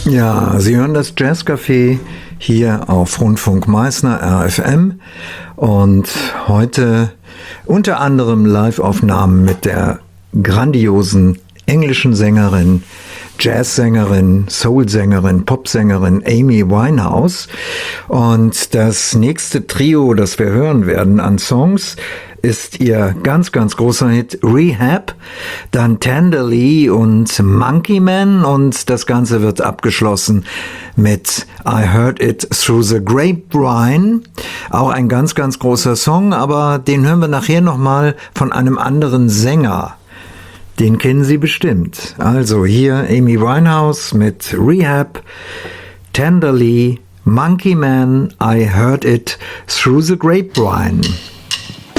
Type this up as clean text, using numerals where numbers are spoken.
Ja, Sie hören das Jazzcafé hier auf Rundfunk Meißner RFM und heute unter anderem Live-Aufnahmen mit der grandiosen englischen Sängerin, Jazzsängerin, Soulsängerin, Popsängerin Amy Winehouse. Und das nächste Trio, das wir hören werden an Songs, ist ihr ganz, ganz großer Hit Rehab, dann Tenderly und Monkey Man, und das Ganze wird abgeschlossen mit I Heard It Through the Grapevine. Auch ein ganz, ganz großer Song, aber den hören wir nachher nochmal von einem anderen Sänger. Den kennen Sie bestimmt. Also hier Amy Winehouse mit Rehab, Tenderly, Monkey Man, I Heard It Through the Grapevine.